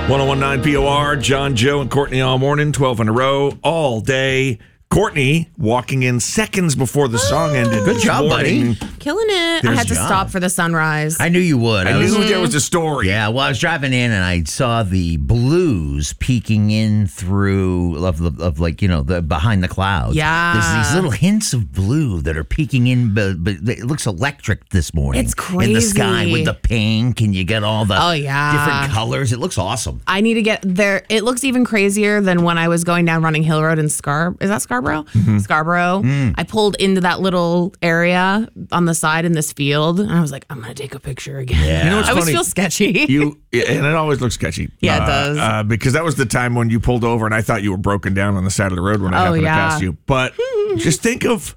1019 POR, John, Joe, and Courtney all morning, 12 in a row, all day. Courtney walking in seconds before the song ended. Good job, buddy. Killing it. I had to stop for the sunrise. I knew you would. I knew there was a story. Yeah, well, I was driving in and I saw the blues peeking in through of like, you know, the behind the clouds. Yeah. There's these little hints of blue that are peeking in, but it looks electric this morning. It's crazy. In the sky with the pink, and you get all the different colors. It looks awesome. I need to get there. It looks even crazier than when I was going down Running Hill Road in Is that Scarborough? Mm-hmm. Scarborough. I pulled into that little area on the side in this field, and I was like, I'm going to take a picture again. Yeah. You know what's I always funny? feel sketchy. And it always looks sketchy. Yeah, it does. Because that was the time when you pulled over and I thought you were broken down on the side of the road when I happened to pass you. But just think of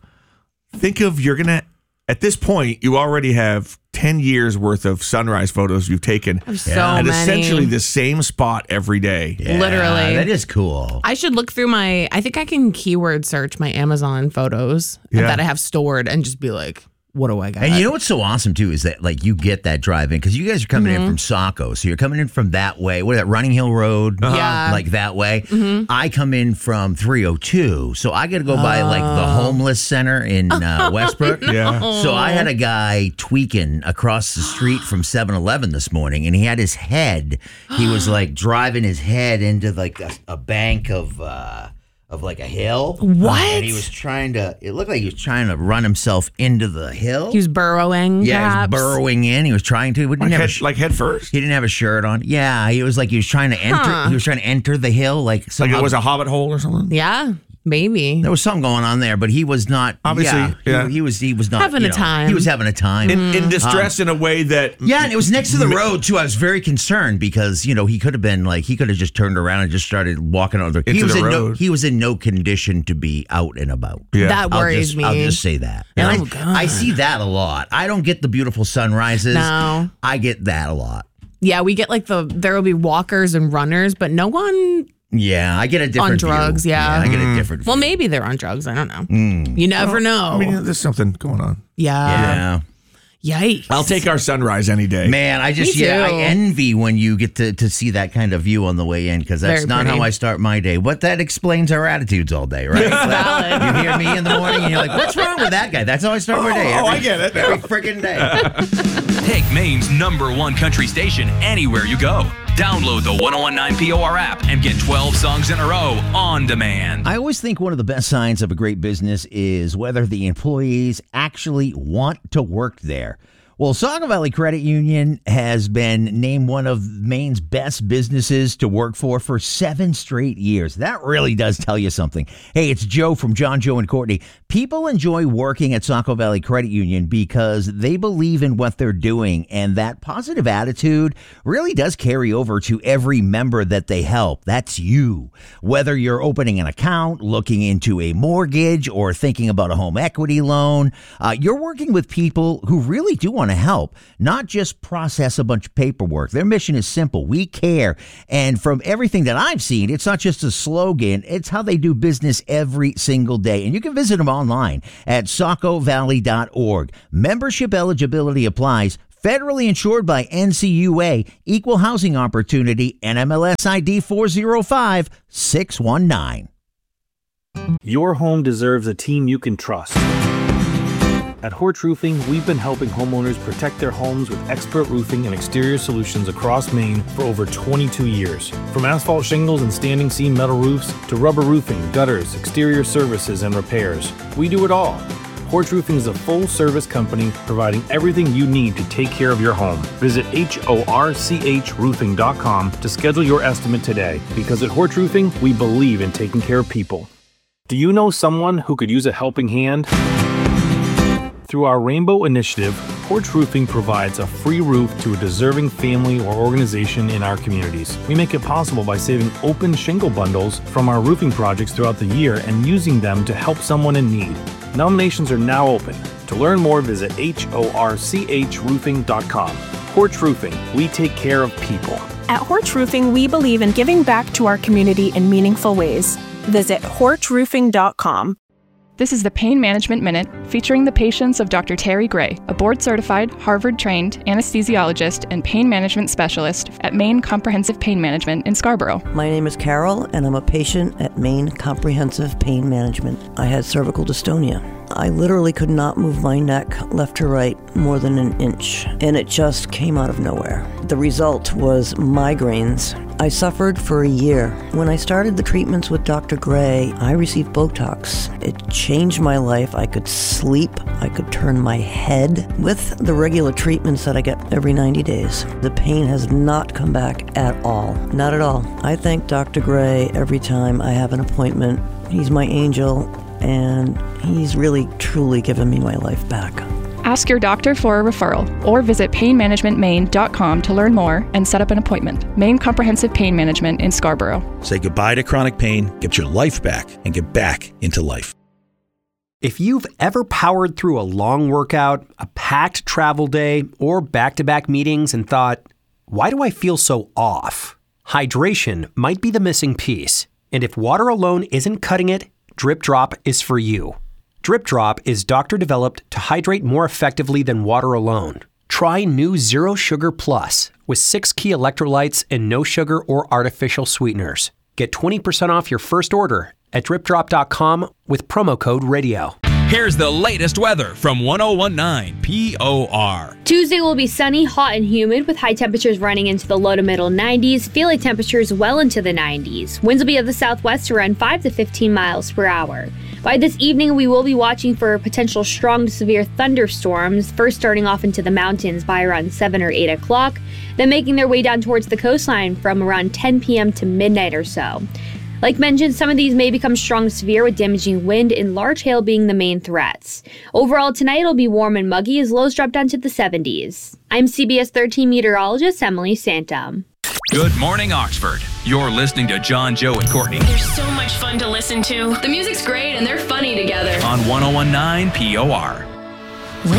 you're going to, at this point, you already have 10 years worth of sunrise photos you've taken. So many. Essentially the same spot every day. Yeah, Literally. That is cool. I should look through I think I can keyword search my Amazon photos that I have stored and just be like, what do I got? And you know what's so awesome too is that like you get that drive in because you guys are coming in from Saco, so you're coming in from that way. What is that, Running Hill Road? Yeah, like that way. I come in from 302, so I got to go by like the homeless center in Westbrook. Yeah. So I had a guy tweaking across the street from 7-Eleven this morning, and he had his head. He was like driving his head into like a bank of like a hill. What? And he was it looked like he was trying to run himself into the hill. He was burrowing. Yeah, perhaps. he was burrowing in. He was trying to. Like head first? He didn't have a shirt on. Yeah, he was trying to enter. He was trying to enter the hill like Like it was a hobbit hole or something? Yeah, maybe. There was something going on there, but he was not. Obviously, yeah. He was not Having a time. He was having a time. In distress in a way that... Yeah, and it was next to the road too. I was very concerned because he could have just turned around and just started walking on the road. He was in no condition to be out and about. Yeah. That worries me. I'll just say that. And God. I see that a lot. I don't get the beautiful sunrises. No. I get that a lot. Yeah, we get like there will be walkers and runners, but no one Yeah, I get a different on drugs. view. Yeah, I get a different Well, view. maybe they're on drugs. I don't know. You never know. I mean, there's something going on. Yeah. Yikes. I'll take our sunrise any day. Man, I just Me too. I envy when you get to see that kind of view on the way in because that's Very not pretty. how I start my day. But that explains our attitudes all day, right? Valid. You hear me in the morning and you're like, what's wrong with that guy? That's how I start my day. I get it. Every freaking day. Take Maine's #1 country station anywhere you go. Download the 1019 POR app and get 12 songs in a row on demand. I always think one of the best signs of a great business is whether the employees actually want to work there. Well, Saco Valley Credit Union has been named one of Maine's best businesses to work for 7 straight years. That really does tell you something. Hey, it's Joe from John, Joe, and Courtney. People enjoy working at Saco Valley Credit Union because they believe in what they're doing, and that positive attitude really does carry over to every member that they help. That's you. Whether you're opening an account, looking into a mortgage, or thinking about a home equity loan, you're working with people who really do want to help, not just process a bunch of paperwork. Their mission is simple. We care. And from everything that I've seen, it's not just a slogan. It's how they do business every single day. And you can visit them online at sacovalley.org. Membership eligibility applies. Federally insured by NCUA, Equal Housing Opportunity, NMLS ID 405619. Your home deserves a team you can trust. At Horch Roofing, we've been helping homeowners protect their homes with expert roofing and exterior solutions across Maine for over 22 years. From asphalt shingles and standing seam metal roofs to rubber roofing, gutters, exterior services, and repairs, we do it all. Horch Roofing is a full-service company providing everything you need to take care of your home. Visit horchroofing.com to schedule your estimate today, because at Horch Roofing, we believe in taking care of people. Do you know someone who could use a helping hand? Through our Rainbow Initiative, Horch Roofing provides a free roof to a deserving family or organization in our communities. We make it possible by saving open shingle bundles from our roofing projects throughout the year and using them to help someone in need. Nominations are now open. To learn more, visit horchroofing.com. Horch Roofing, we take care of people. At Horch Roofing, we believe in giving back to our community in meaningful ways. Visit horchroofing.com. This is the Pain Management Minute, featuring the patients of Dr. Terry Gray, a board-certified, Harvard-trained anesthesiologist and pain management specialist at Maine Comprehensive Pain Management in Scarborough. My name is Carol, and I'm a patient at Maine Comprehensive Pain Management. I had cervical dystonia. I literally could not move my neck left to right more than an inch, and it just came out of nowhere. The result was migraines. I suffered for a year. When I started the treatments with Dr. Gray, I received Botox. It changed my life. I could sleep. I could turn my head. With the regular treatments that I get every 90 days, the pain has not come back at all. Not at all. I thank Dr. Gray every time I have an appointment. He's my angel, and he's really, truly given me my life back. Ask your doctor for a referral or visit painmanagementmaine.com to learn more and set up an appointment. Maine Comprehensive Pain Management in Scarborough. Say goodbye to chronic pain, get your life back, and get back into life. If you've ever powered through a long workout, a packed travel day, or back-to-back meetings and thought, why do I feel so off? Hydration might be the missing piece. And if water alone isn't cutting it, Drip Drop is for you. Drip Drop is doctor-developed to hydrate more effectively than water alone. Try new Zero Sugar Plus with 6 key electrolytes and no sugar or artificial sweeteners. Get 20% off your first order at dripdrop.com with promo code RADIO. Here's the latest weather from 1019 POR. Tuesday will be sunny, hot, and humid with high temperatures running into the low to middle 90s, feeling temperatures well into the 90s. Winds will be of the southwest around 5 to 15 miles per hour. By this evening, we will be watching for potential strong to severe thunderstorms, first starting off into the mountains by around 7 or 8 o'clock, then making their way down towards the coastline from around 10 p.m. to midnight or so. Like mentioned, some of these may become strong to severe with damaging wind and large hail being the main threats. Overall, tonight it'll be warm and muggy as lows drop down to the 70s. I'm CBS 13 meteorologist Emily Santum. Good morning, Oxford. You're listening to John, Joe, and Courtney. They're so much fun to listen to. The music's great and they're funny together. On 1019 POR.